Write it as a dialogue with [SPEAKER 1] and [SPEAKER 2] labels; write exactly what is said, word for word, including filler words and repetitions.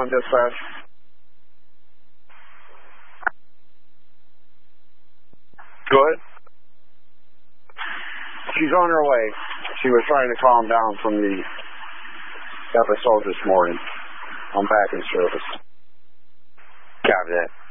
[SPEAKER 1] on dispatch? Good. She's on her way. She was trying to calm down from the episode this morning. I'm back in service.
[SPEAKER 2] Copy that.